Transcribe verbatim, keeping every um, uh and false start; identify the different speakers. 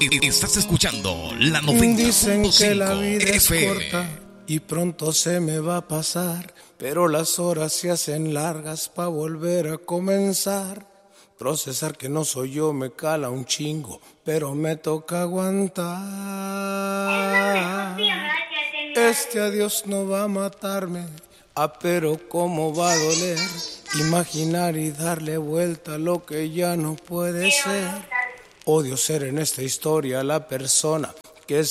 Speaker 1: Estás escuchando la noventa.
Speaker 2: Dicen que la vida es corta y pronto se me va a pasar, pero las horas se hacen largas pa' volver a comenzar. Procesar que no soy yo me cala un chingo, pero me toca aguantar. Este adiós no va a matarme, ah, pero cómo va a doler imaginar y darle vuelta a lo que ya no puede ser. Odio ser en esta historia la persona